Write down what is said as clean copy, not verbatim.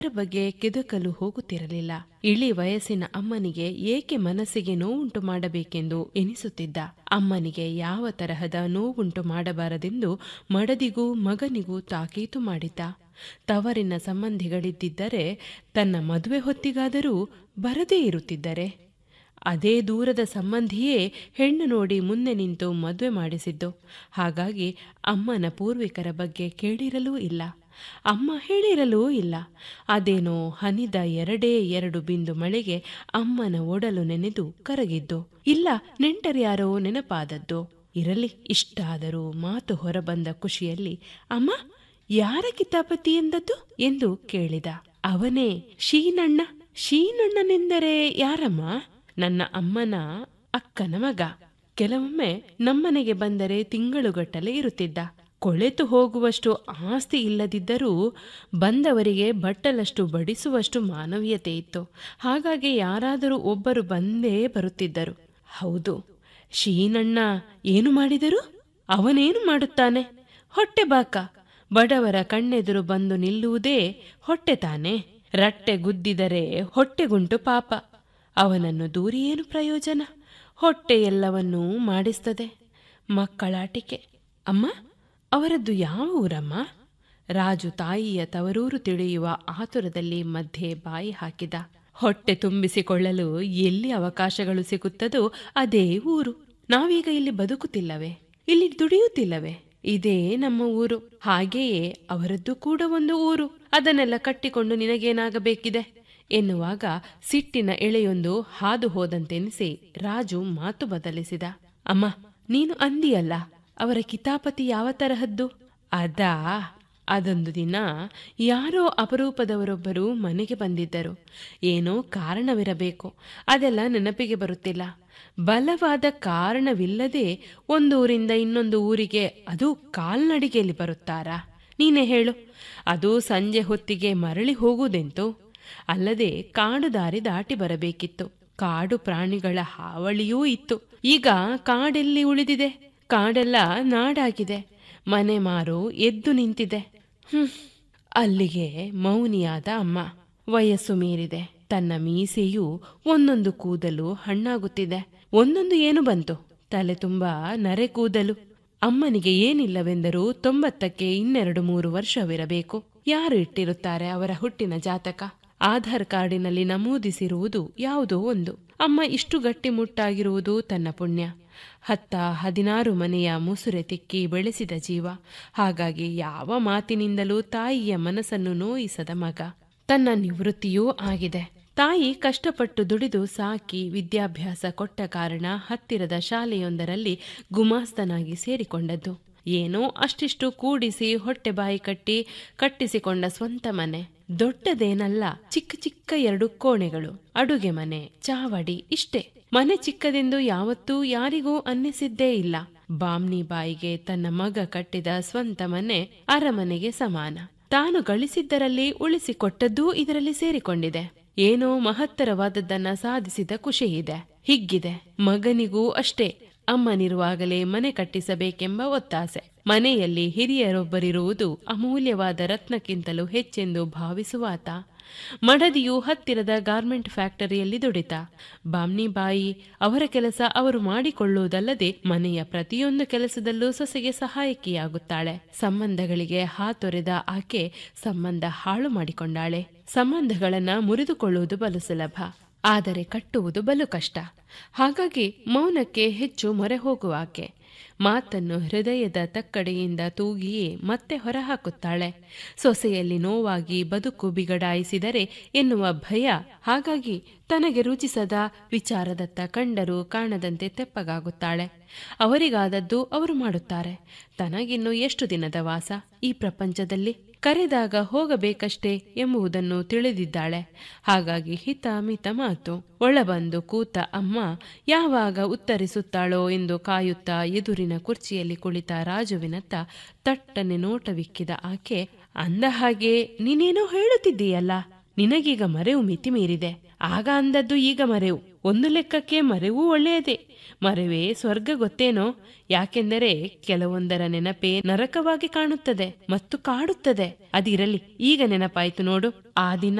ಬಗ್ಗೆ ಕೆದಕಲು ಹೋಗುತ್ತಿರಲಿಲ್ಲ. ಇಳಿ ವಯಸ್ಸಿನ ಅಮ್ಮನಿಗೆ ಏಕೆ ಮನಸ್ಸಿಗೆ ನೋವುಂಟು ಮಾಡಬೇಕೆಂದು ಎನಿಸುತ್ತಿದ್ದ. ಅಮ್ಮನಿಗೆ ಯಾವ ತರಹದ ನೋವುಂಟು ಮಾಡಬಾರದೆಂದು ಮಡದಿಗೂ ಮಗನಿಗೂ ತಾಕೀತು ಮಾಡಿದ್ದ. ತವರಿನ ಸಂಬಂಧಿಗಳಿದ್ದಿದ್ದರೆ ತನ್ನ ಮದುವೆ ಹೊತ್ತಿಗಾದರೂ ಬರದೇ ಇರುತ್ತಿದ್ದರೆ, ಅದೇ ದೂರದ ಸಂಬಂಧಿಯೇ ಹೆಣ್ಣು ನೋಡಿ ಮುಂದೆ ನಿಂತು ಮದುವೆ ಮಾಡಿಸಿದ್ದು. ಹಾಗಾಗಿ ಅಮ್ಮನ ಪೂರ್ವಿಕರ ಬಗ್ಗೆ ಕೇಳಿರಲೂ ಇಲ್ಲ, ಅಮ್ಮ ಹೇಳಿರಲೂ ಇಲ್ಲ. ಅದೇನೋ ಹನಿದ 2 ಬಿಂದು ಮಳೆಗೆ ಅಮ್ಮನ ಒಡಲು ನೆನೆದು ಕರಗಿದ್ದು, ಇಲ್ಲ ನೆಂಟರ್ಯಾರೋ ನೆನಪಾದದ್ದು. ಇರಲಿ, ಇಷ್ಟಾದರೂ ಮಾತು ಹೊರಬಂದ ಖುಷಿಯಲ್ಲಿ, ಅಮ್ಮ, ಯಾರ ಕಿತಾಪತಿ ಎಂದದ್ದು ಎಂದು ಕೇಳಿದ. ಅವನೇ ಶೀನಣ್ಣ. ಶೀನಣ್ಣನೆಂದರೆ ಯಾರಮ್ಮ? ನನ್ನ ಅಮ್ಮನ ಅಕ್ಕನ ಮಗ. ಕೆಲವೊಮ್ಮೆ ನಮ್ಮನೆಗೆ ಬಂದರೆ ತಿಂಗಳುಗಟ್ಟಲೆ ಇರುತ್ತಿದ್ದ. ಕೊಳೆತು ಹೋಗುವಷ್ಟು ಆಸ್ತಿ ಇಲ್ಲದಿದ್ದರೂ ಬಂದವರಿಗೆ ಬಟ್ಟಲಷ್ಟು ಬಡಿಸುವಷ್ಟು ಮಾನವೀಯತೆ ಇತ್ತು. ಹಾಗಾಗಿ ಯಾರಾದರೂ ಒಬ್ಬರು ಬಂದೇ ಬರುತ್ತಿದ್ದರು. ಹೌದು, ಶೀನಣ್ಣ ಏನು ಮಾಡಿದರು? ಅವನೇನು ಮಾಡುತ್ತಾನೆ? ಹೊಟ್ಟೆ ಬಾಕ. ಬಡವರ ಕಣ್ಣೆದುರು ಬಂದು ನಿಲ್ಲುವುದೇ ಹೊಟ್ಟೆ ತಾನೆ. ರಟ್ಟೆ ಗುದ್ದಿದರೆ ಹೊಟ್ಟೆಗುಂಟು ಪಾಪ. ಅವನನ್ನು ದೂರಿ ಏನು ಪ್ರಯೋಜನ? ಹೊಟ್ಟೆ ಎಲ್ಲವನ್ನೂ ಮಾಡಿಸ್ತದೆ. ಮಕ್ಕಳಾಟಿಕೆ. ಅಮ್ಮ, ಅವರದ್ದು ಯಾವ ಊರಮ್ಮ? ರಾಜು ತಾಯಿಯ ತವರೂರು ತಿಳಿಯುವ ಆತುರದಲ್ಲಿ ಮಧ್ಯೆ ಬಾಯಿ ಹಾಕಿದ. ಹೊಟ್ಟೆ ತುಂಬಿಸಿಕೊಳ್ಳಲು ಎಲ್ಲಿ ಅವಕಾಶಗಳು ಸಿಗುತ್ತದೋ ಅದೇ ಊರು. ನಾವೀಗ ಇಲ್ಲಿ ಬದುಕುತ್ತಿಲ್ಲವೇ? ಇಲ್ಲಿ ದುಡಿಯುತ್ತಿಲ್ಲವೇ? ಇದೇ ನಮ್ಮ ಊರು. ಹಾಗೆಯೇ ಅವರದ್ದು ಕೂಡ ಒಂದು ಊರು. ಅದನ್ನೆಲ್ಲ ಕಟ್ಟಿಕೊಂಡು ನಿನಗೇನಾಗಬೇಕಿದೆ ಎನ್ನುವಾಗ ಸಿಟ್ಟಿನ ಎಳೆಯೊಂದು ಹಾದು ಹೋದಂತೆನಿಸಿ ರಾಜು ಮಾತು ಬದಲಿಸಿದ. ಅಮ್ಮ, ನೀನು ಅಂದಿಯಲ್ಲ ಅವರ ಕಿತಾಪತಿ ಯಾವ ತರಹದ್ದು? ಅದೊಂದು ದಿನ ಯಾರೋ ಅಪರೂಪದವರೊಬ್ಬರು ಮನೆಗೆ ಬಂದಿದ್ದರು. ಏನೋ ಕಾರಣವಿರಬೇಕು, ಅದೆಲ್ಲ ನೆನಪಿಗೆ ಬರುತ್ತಿಲ್ಲ. ಬಲವಾದ ಕಾರಣವಿಲ್ಲದೆ ಒಂದೂರಿಂದ ಇನ್ನೊಂದು ಊರಿಗೆ, ಅದು ಕಾಲ್ನಡಿಗೆಯಲ್ಲಿ ಬರುತ್ತಾರಾ? ನೀನೇ ಹೇಳು. ಅದು ಸಂಜೆ ಹೊತ್ತಿಗೆ ಮರಳಿ ಹೋಗುವುದೆಂತು? ಅಲ್ಲದೆ ಕಾಡು ದಾರಿ ದಾಟಿ ಬರಬೇಕಿತ್ತು. ಕಾಡು ಪ್ರಾಣಿಗಳ ಹಾವಳಿಯೂ ಇತ್ತು. ಈಗ ಕಾಡೆಲ್ಲಿ ಉಳಿದಿದೆ? ಕಾಡೆಲ್ಲ ನಾಡಾಗಿದೆ. ಮನೆ ಮಾರು ಎದ್ದು ನಿಂತಿದೆ. ಅಲ್ಲಿಗೆ ಮೌನಿಯಾದ ಅಮ್ಮ. ವಯಸ್ಸು ಮೀರಿದೆ. ತನ್ನ ಮೀಸೆಯೂ ಒಂದೊಂದು ಕೂದಲು ಹಣ್ಣಾಗುತ್ತಿದೆ. ಒಂದೊಂದು ಏನು ಬಂತು? ತಲೆ ತುಂಬ ನರೆ ಕೂದಲು. ಅಮ್ಮನಿಗೆ ಏನಿಲ್ಲವೆಂದರೂ 90ಕ್ಕೆ 2-3 ವರ್ಷವಿರಬೇಕು. ಯಾರು ಇಟ್ಟಿರುತ್ತಾರೆ ಅವರ ಹುಟ್ಟಿನ ಜಾತಕ? ಆಧಾರ್ ಕಾರ್ಡಿನಲ್ಲಿ ನಮೂದಿಸಿರುವುದು ಯಾವುದೋ ಒಂದು. ಅಮ್ಮ ಇಷ್ಟು ಗಟ್ಟಿಮುಟ್ಟಾಗಿರುವುದು ತನ್ನ ಪುಣ್ಯ. 10-16 ಮನೆಯ ಮುಸುರೆ ತಿಕ್ಕಿ ಬೆಳೆಸಿದ ಜೀವ. ಹಾಗಾಗಿ ಯಾವ ಮಾತಿನಿಂದಲೂ ತಾಯಿಯ ಮನಸ್ಸನ್ನು ನೋಯಿಸದ ಮಗ. ತನ್ನ ನಿವೃತ್ತಿಯೂ ಆಗಿದೆ. ತಾಯಿ ಕಷ್ಟಪಟ್ಟು ದುಡಿದು ಸಾಕಿ ವಿದ್ಯಾಭ್ಯಾಸ ಕೊಟ್ಟ ಕಾರಣ ಹತ್ತಿರದ ಶಾಲೆಯೊಂದರಲ್ಲಿ ಗುಮಾಸ್ತನಾಗಿ ಸೇರಿಕೊಂಡದ್ದು. ಏನೋ ಅಷ್ಟಿಷ್ಟು ಕೂಡಿಸಿ ಹೊಟ್ಟೆ ಬಾಯಿ ಕಟ್ಟಿಸಿಕೊಂಡ ಸ್ವಂತ ಮನೆ. ದೊಡ್ಡದೇನಲ್ಲ, ಚಿಕ್ಕ ಚಿಕ್ಕ 2 ಕೋಣೆಗಳು, ಅಡುಗೆ ಮನೆ, ಚಾವಡಿ, ಇಷ್ಟೇ. ಮನೆ ಚಿಕ್ಕದೆಂದು ಯಾವತ್ತೂ ಯಾರಿಗೂ ಅನ್ನಿಸಿದ್ದೇ ಇಲ್ಲ. ಬಾಮ್ನಿ ಬಾಯಿಗೆ ತನ್ನ ಮಗ ಕಟ್ಟಿದ ಸ್ವಂತ ಮನೆ ಅರಮನೆಗೆ ಸಮಾನ. ತಾನು ಗಳಿಸಿದ್ದರಲ್ಲಿ ಉಳಿಸಿಕೊಟ್ಟದ್ದೂ ಇದರಲ್ಲಿ ಸೇರಿಕೊಂಡಿದೆ. ಏನೋ ಮಹತ್ತರವಾದದ್ದನ್ನ ಸಾಧಿಸಿದ ಖುಷಿಯಿದೆ. ಹಿಗ್ಗಿದೆ. ಮಗನಿಗೂ ಅಷ್ಟೇ. ಅಮ್ಮನಿರುವಾಗಲೇ ಮನೆ ಕಟ್ಟಿಸಬೇಕೆಂಬ ಒತ್ತಾಸೆ. ಮನೆಯಲ್ಲಿ ಹಿರಿಯರೊಬ್ಬರಿರುವುದು ಅಮೂಲ್ಯವಾದ ರತ್ನಕ್ಕಿಂತಲೂ ಹೆಚ್ಚೆಂದು ಭಾವಿಸುವಾತ. ಮಡದಿಯು ಹತ್ತಿರದ ಗಾರ್ಮೆಂಟ್ ಫ್ಯಾಕ್ಟರಿಯಲ್ಲಿ ದುಡಿತ. ಬಾಮ್ನಿಬಾಯಿ ಅವರ ಕೆಲಸ ಅವರು ಮಾಡಿಕೊಳ್ಳುವುದಲ್ಲದೆ ಮನೆಯ ಪ್ರತಿಯೊಂದು ಕೆಲಸದಲ್ಲೂ ಸೊಸೆಗೆ ಸಹಾಯಕಿಯಾಗುತ್ತಾಳೆ. ಸಂಬಂಧಗಳಿಗೆ ಹಾತೊರೆದ ಆಕೆ ಸಂಬಂಧ ಹಾಳು ಮಾಡಿಕೊಂಡಾಳೆ. ಸಂಬಂಧಗಳನ್ನ ಮುರಿದುಕೊಳ್ಳುವುದು ಬಲು ಸುಲಭ, ಆದರೆ ಕಟ್ಟುವುದು ಬಲು ಕಷ್ಟ. ಹಾಗಾಗಿ ಮೌನಕ್ಕೆ ಹೆಚ್ಚು ಮೊರೆ ಹೋಗುವ ಆಕೆ ಮಾತನ್ನು ಹೃದಯದ ತಕ್ಕಡೆಯಿಂದ ತೂಗಿಯೇ ಮತ್ತೆ ಹೊರಹಾಕುತ್ತಾಳೆ. ಸೊಸೆಯಲ್ಲಿ ನೋವಾಗಿ ಬದುಕು ಬಿಗಡಾಯಿಸಿದರೆ ಎನ್ನುವ ಭಯ. ಹಾಗಾಗಿ ತನಗೆ ರುಚಿಸದ ವಿಚಾರದತ್ತ ಕಂಡರೂ ಕಾಣದಂತೆ ತೆಪ್ಪಗಾಗುತ್ತಾಳೆ. ಅವರಿಗಾದದ್ದು ಅವರು ಮಾಡುತ್ತಾರೆ. ತನಗಿನ್ನು ಎಷ್ಟು ದಿನದ ವಾಸ ಈ ಪ್ರಪಂಚದಲ್ಲಿ? ಕರೆದಾಗ ಹೋಗಬೇಕಷ್ಟೇ ಎಂಬುದನ್ನು ತಿಳಿದಿದ್ದಾಳೆ. ಹಾಗಾಗಿ ಹಿತಮಿತ ಮಾತು. ಒಳಬಂದು ಕೂತ ಅಮ್ಮ ಯಾವಾಗ ಉತ್ತರಿಸುತ್ತಾಳೋ ಎಂದು ಕಾಯುತ್ತಾ ಎದುರಿನ ಕುರ್ಚಿಯಲ್ಲಿ ಕುಳಿತ ರಾಜುವಿನತ್ತ ತಟ್ಟನೆ ನೋಟವಿಕ್ಕಿದ ಆಕೆ, ಅಂದ ಹಾಗೆ ನೀನೇನೋ ಹೇಳುತ್ತಿದ್ದೀಯಲ್ಲ, ನಿನಗೀಗ ಮರೆವು ಮಿತಿ ಮೀರಿದೆ. ಆಗ ಅಂದದ್ದು ಈಗ ಮರೆವು. ಒಂದು ಲೆಕ್ಕಕ್ಕೆ ಮರೆವೂ ಒಳ್ಳೆಯದೇ. ಮರೆವೇ ಸ್ವರ್ಗ ಗೊತ್ತೇನೋ. ಯಾಕೆಂದರೆ ಕೆಲವೊಂದರ ನೆನಪೇ ನರಕವಾಗಿ ಕಾಣುತ್ತದೆ ಮತ್ತು ಕಾಡುತ್ತದೆ. ಅದಿರಲಿ, ಈಗ ನೆನಪಾಯ್ತು ನೋಡು. ಆ ದಿನ